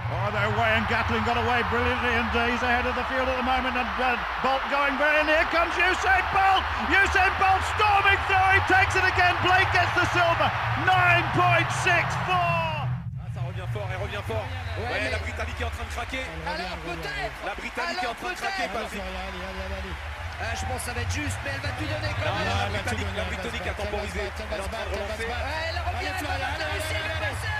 Oh, no way, and Gatling got away brilliantly, and he's ahead of the field at the moment, and Bolt going very, and here comes Usain Bolt! Usain Bolt storming through, he takes it again, Blake gets the silver, 9.64! Ça revient fort, elle revient fort. Ouais, la Britannique est en train de craquer. Alors peut-être. La Britannique est en train de craquer, Patrick. Je pense que ça va être juste, mais elle va tout donner quand même. La Britannique a temporisé. Elle est en train de relancer. Elle revient, elle va réussir à passer.